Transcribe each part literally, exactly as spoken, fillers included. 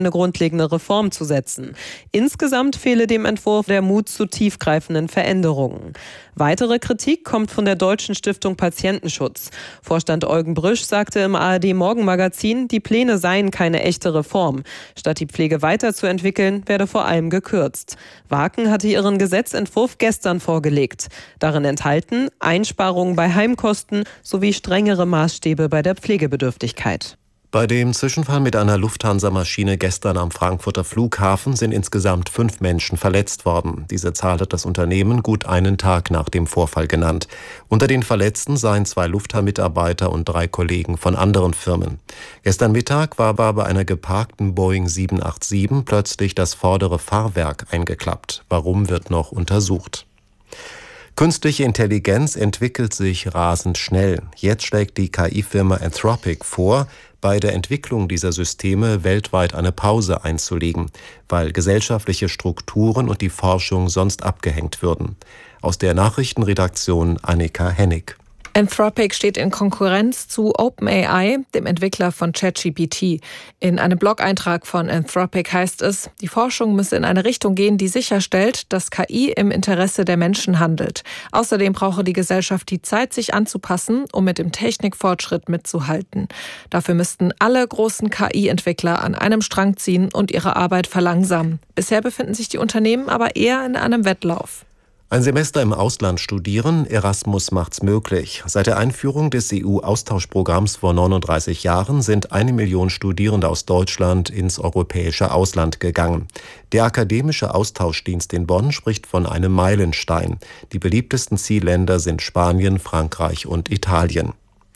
eine grundlegende Reform zu setzen. Insgesamt fehle dem Entwurf der Mut zu tiefgreifenden Veränderungen. Weitere Kritik kommt von der Deutschen Stiftung Patientenschutz. Vorstand Eugen Brüsch sagte im A R D-Morgenmagazin, die Pläne seien keine echte Reform. Statt die Pflege weiterzuentwickeln, werde vor allem gekürzt. Waken hatte ihren Gesetzentwurf gestern vorgelegt. Darin enthalten Einsparungen bei Heimkosten sowie strengere Maßstäbe bei der Pflegebedürftigkeit. Bei dem Zwischenfall mit einer Lufthansa-Maschine gestern am Frankfurter Flughafen sind insgesamt fünf Menschen verletzt worden. Diese Zahl hat das Unternehmen gut einen Tag nach dem Vorfall genannt. Unter den Verletzten seien zwei Lufthansa-Mitarbeiter und drei Kollegen von anderen Firmen. Gestern Mittag war aber bei einer geparkten Boeing sieben acht sieben plötzlich das vordere Fahrwerk eingeklappt. Warum, wird noch untersucht. Künstliche Intelligenz entwickelt sich rasend schnell. Jetzt schlägt die K I-Firma Anthropic vor, bei der Entwicklung dieser Systeme weltweit eine Pause einzulegen, weil gesellschaftliche Strukturen und die Forschung sonst abgehängt würden. Aus der Nachrichtenredaktion Annika Hennig. Anthropic steht in Konkurrenz zu OpenAI, dem Entwickler von ChatGPT. In einem Blog-Eintrag von Anthropic heißt es, die Forschung müsse in eine Richtung gehen, die sicherstellt, dass K I im Interesse der Menschen handelt. Außerdem brauche die Gesellschaft die Zeit, sich anzupassen, um mit dem Technikfortschritt mitzuhalten. Dafür müssten alle großen K I-Entwickler an einem Strang ziehen und ihre Arbeit verlangsamen. Bisher befinden sich die Unternehmen aber eher in einem Wettlauf. Ein Semester im Ausland studieren, Erasmus macht's möglich. Seit der Einführung des E U-Austauschprogramms vor neununddreißig Jahren sind eine Million Studierende aus Deutschland ins europäische Ausland gegangen. Der akademische Austauschdienst in Bonn spricht von einem Meilenstein. Die beliebtesten Zielländer sind Spanien, Frankreich und Italien.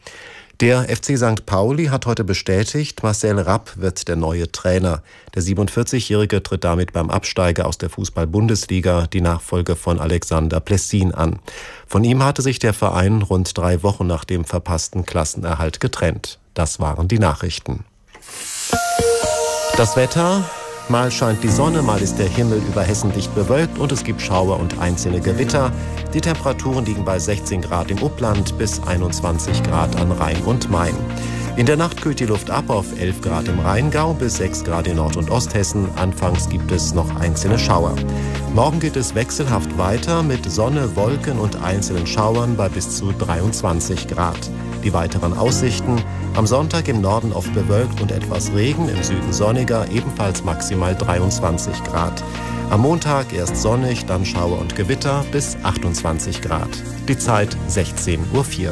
Der F C Sankt Pauli hat heute bestätigt, Marcel Rapp wird der neue Trainer. Der siebenundvierzigjährige tritt damit beim Absteiger aus der Fußball-Bundesliga die Nachfolge von Alexander Plessin an. Von ihm hatte sich der Verein rund drei Wochen nach dem verpassten Klassenerhalt getrennt. Das waren die Nachrichten. Das Wetter: Mal scheint die Sonne, mal ist der Himmel über Hessen dicht bewölkt und es gibt Schauer und einzelne Gewitter. Die Temperaturen liegen bei sechzehn Grad im Upland bis einundzwanzig Grad an Rhein und Main. In der Nacht kühlt die Luft ab auf elf Grad im Rheingau bis sechs Grad in Nord- und Osthessen. Anfangs gibt es noch einzelne Schauer. Morgen geht es wechselhaft weiter mit Sonne, Wolken und einzelnen Schauern bei bis zu dreiundzwanzig Grad. Die weiteren Aussichten: am Sonntag im Norden oft bewölkt und etwas Regen, im Süden sonniger, ebenfalls maximal dreiundzwanzig Grad. Am Montag erst sonnig, dann Schauer und Gewitter bis achtundzwanzig Grad. Die Zeit sechzehn Uhr vier.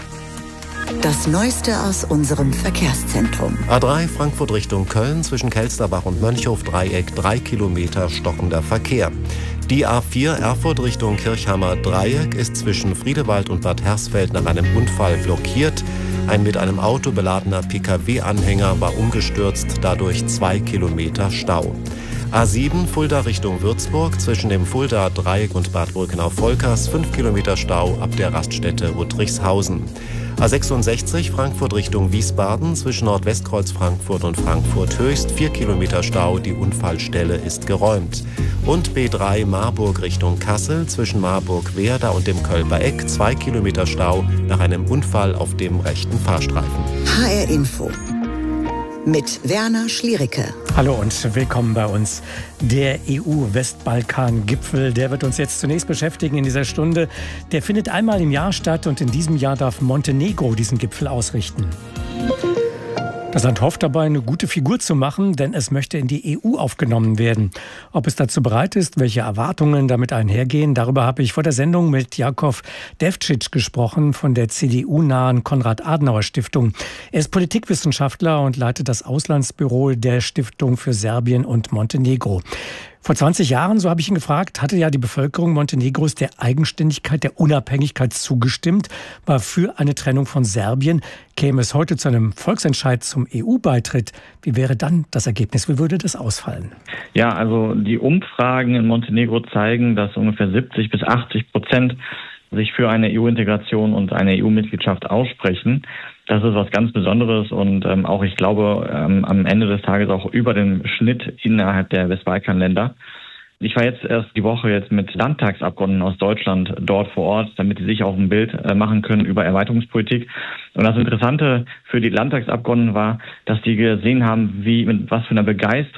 Das Neueste aus unserem Verkehrszentrum. A drei Frankfurt Richtung Köln, zwischen Kelsterbach und Mönchhof-Dreieck, drei Kilometer stockender Verkehr. Die A vier Erfurt Richtung Kirchhammer Dreieck ist zwischen Friedewald und Bad Hersfeld nach einem Unfall blockiert. Ein mit einem Auto beladener P K W-Anhänger war umgestürzt, dadurch zwei Kilometer Stau. A sieben Fulda Richtung Würzburg, zwischen dem Fulda Dreieck und Bad Birkenau-Volkers, fünf Kilometer Stau ab der Raststätte Uttrichshausen. A sechsundsechzig Frankfurt Richtung Wiesbaden, zwischen Nordwestkreuz Frankfurt und Frankfurt Höchst, vier Kilometer Stau, die Unfallstelle ist geräumt. Und B drei Marburg Richtung Kassel, zwischen Marburg-Werder und dem Kölber Eck, zwei Kilometer Stau nach einem Unfall auf dem rechten Fahrstreifen. H R Info mit Werner Schliericke. Hallo und willkommen bei uns. Der E U-Westbalkan-Gipfel, der wird uns jetzt zunächst beschäftigen in dieser Stunde. Der findet einmal im Jahr statt und in diesem Jahr darf Montenegro diesen Gipfel ausrichten. Das Land hofft dabei, eine gute Figur zu machen, denn es möchte in die E U aufgenommen werden. Ob es dazu bereit ist, welche Erwartungen damit einhergehen, darüber habe ich vor der Sendung mit Jakov Devčić gesprochen von der C D U-nahen Konrad-Adenauer-Stiftung. Er ist Politikwissenschaftler und leitet das Auslandsbüro der Stiftung für Serbien und Montenegro. Vor zwanzig Jahren, so habe ich ihn gefragt, hatte ja die Bevölkerung Montenegros der Eigenständigkeit, der Unabhängigkeit zugestimmt, war für eine Trennung von Serbien. Käme es heute zu einem Volksentscheid zum E U-Beitritt, wie wäre dann das Ergebnis? Wie würde das ausfallen? Ja, also die Umfragen in Montenegro zeigen, dass ungefähr siebzig bis achtzig Prozent sich für eine E U-Integration und eine E U-Mitgliedschaft aussprechen. Das ist was ganz Besonderes und ähm, auch, ich glaube, ähm, am Ende des Tages auch über dem Schnitt innerhalb der Westbalkanländer. Ich war jetzt erst die Woche jetzt mit Landtagsabgeordneten aus Deutschland dort vor Ort, damit sie sich auch ein Bild äh, machen können über Erweiterungspolitik. Und das Interessante für die Landtagsabgeordneten war, dass die gesehen haben, wie mit was für einer Begeisterung